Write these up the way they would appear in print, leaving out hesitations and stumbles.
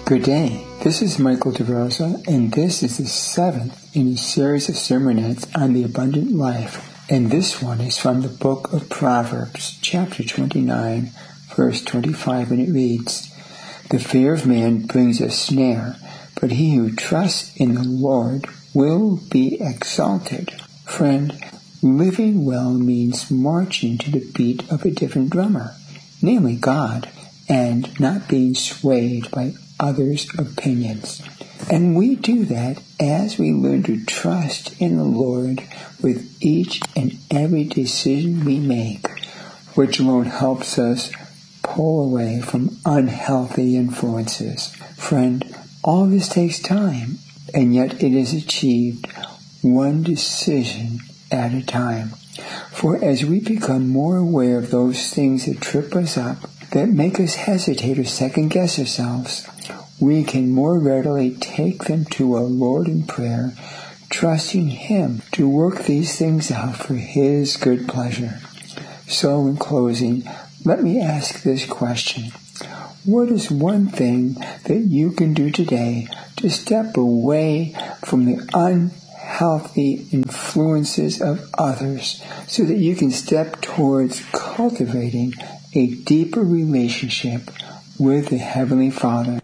Good day. This is Michael DeRosa, and this is the 7th in a series of sermonettes on the abundant life. And this one is from the book of Proverbs, chapter 29, verse 25, and it reads, "The fear of man brings a snare, but he who trusts in the Lord will be exalted." Friend, living well means marching to the beat of a different drummer, namely God, and not being swayed by others' opinions. And we do that as we learn to trust in the Lord with each and every decision we make, which alone helps us pull away from unhealthy influences. Friend, all this takes time, and yet it is achieved one decision at a time. For as we become more aware of those things that trip us up, that make us hesitate or second-guess ourselves, we can more readily take them to our Lord in prayer, trusting Him to work these things out for His good pleasure. So in closing, let me ask this question. What is one thing that you can do today to step away from the unhealthy influences of others so that you can step towards cultivating a deeper relationship with the Heavenly Father?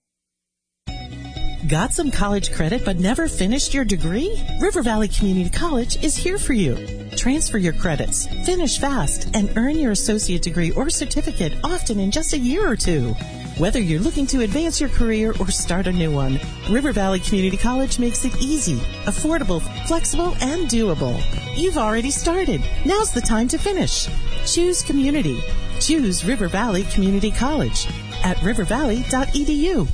Got some college credit but never finished your degree? River Valley Community College is here for you. Transfer your credits, finish fast, and earn your associate degree or certificate often in just a year or two. Whether you're looking to advance your career or start a new one, River Valley Community College makes it easy, affordable, flexible, and doable. You've already started. Now's the time to finish. Choose community. Choose River Valley Community College at rivervalley.edu.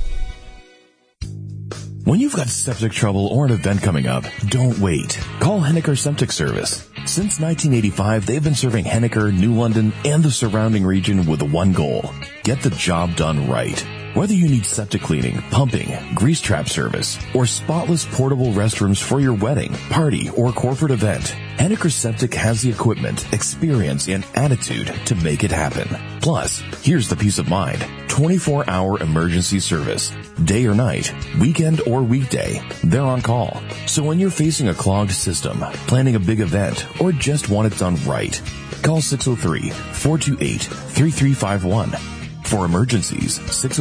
When you've got septic trouble or an event coming up, don't wait. Call Henniker Septic Service. Since 1985, they've been serving Henniker, New London, and the surrounding region with one goal: get the job done right. Whether you need septic cleaning, pumping, grease trap service, or spotless portable restrooms for your wedding, party, or corporate event, Henniker Septic has the equipment, experience, and attitude to make it happen. Plus, here's the peace of mind: 24-hour emergency service. Day or night, weekend or weekday, they're on call. So when you're facing a clogged system, planning a big event, or just want it done right, call 603-428-3351. For emergencies,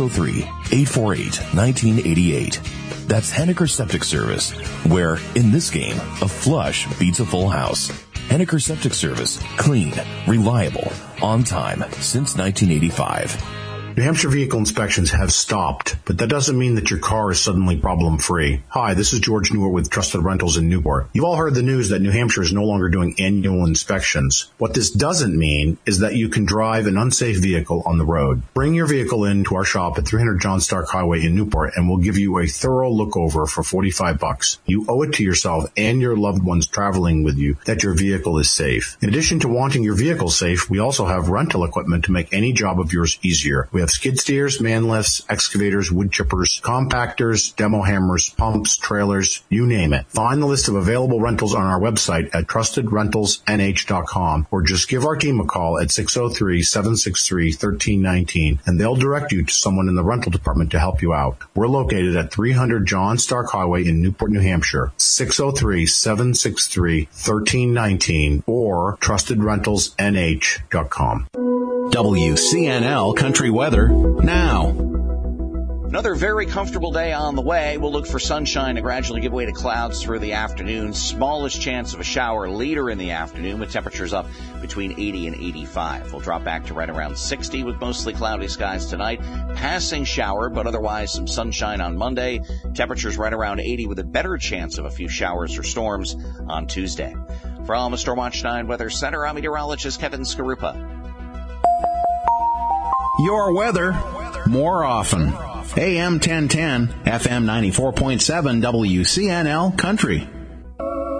603-848-1988. That's Henniker Septic Service, where, in this game, a flush beats a full house. Henniker Septic Service. Clean, reliable, on time, since 1985. New Hampshire vehicle inspections have stopped, but that doesn't mean that your car is suddenly problem-free. Hi, this is George Newart with Trusted Rentals in Newport. You've all heard the news that New Hampshire is no longer doing annual inspections. What this doesn't mean is that you can drive an unsafe vehicle on the road. Bring your vehicle in to our shop at 300 John Stark Highway in Newport, and we'll give you a thorough look-over for $45. You owe it to yourself and your loved ones traveling with you that your vehicle is safe. In addition to wanting your vehicle safe, we also have rental equipment to make any job of yours easier. We have skid steers, man lifts, excavators, wood chippers, compactors, demo hammers, pumps, trailers, you name it. Find the list of available rentals on our website at trustedrentalsnh.com, or just give our team a call at 603-763-1319, and they'll direct you to someone in the rental department to help you out. We're located at 300 John Stark Highway in Newport, New Hampshire, 603-763-1319, or trustedrentalsnh.com. WCNL Country Weather now. Another very comfortable day on the way. We'll look for sunshine to gradually give way to clouds through the afternoon. Smallest chance of a shower later in the afternoon, with temperatures up between 80 and 85. We'll drop back to right around 60 with mostly cloudy skies tonight. Passing shower, but otherwise some sunshine on Monday. Temperatures right around 80 with a better chance of a few showers or storms on Tuesday. From Stormwatch 9 Weather Center, I'm meteorologist Kevin Skarupa. Your weather, more often. AM 1010, FM 94.7, WCNL Country.